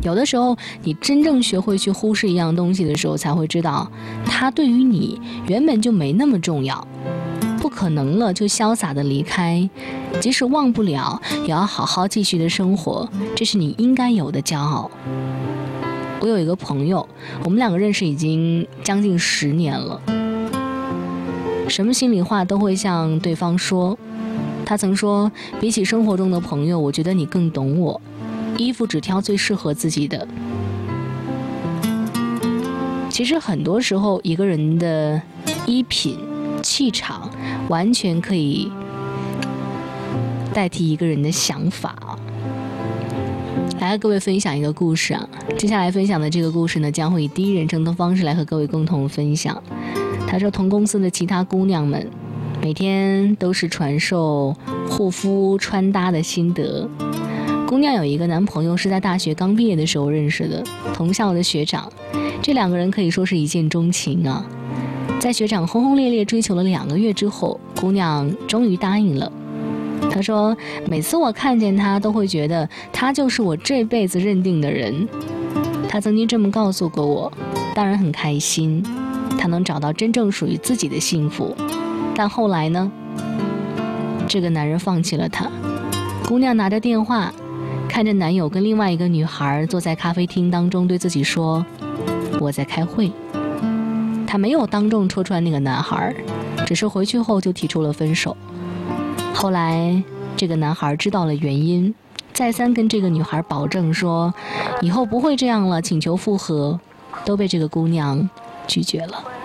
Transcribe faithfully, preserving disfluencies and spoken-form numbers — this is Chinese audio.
有的时候你真正学会去忽视一样东西的时候，才会知道它对于你原本就没那么重要，不可能了就潇洒的离开，即使忘不了也要好好继续的生活，这是你应该有的骄傲。我有一个朋友，我们两个认识已经将近十年了，什么心里话都会向对方说。他曾说，比起生活中的朋友，我觉得你更懂我，衣服只挑最适合自己的。其实很多时候一个人的衣品气场完全可以代替一个人的想法。来和各位分享一个故事啊，接下来分享的这个故事呢，将会以第一人称的方式来和各位共同分享。他说，同公司的其他姑娘们每天都是传授护肤穿搭的心得。姑娘有一个男朋友是在大学刚毕业的时候认识的，同校的学长，这两个人可以说是一见钟情啊。在学长轰轰烈烈追求了两个月之后，姑娘终于答应了。她说，每次我看见他都会觉得他就是我这辈子认定的人。他曾经这么告诉过我，当然很开心，他能找到真正属于自己的幸福。但后来呢，这个男人放弃了她。姑娘拿着电话，看着男友跟另外一个女孩坐在咖啡厅当中，对自己说，我在开会。她没有当众戳穿那个男孩，只是回去后就提出了分手。后来这个男孩知道了原因，再三跟这个女孩保证说以后不会这样了，请求复合，都被这个姑娘拒绝了。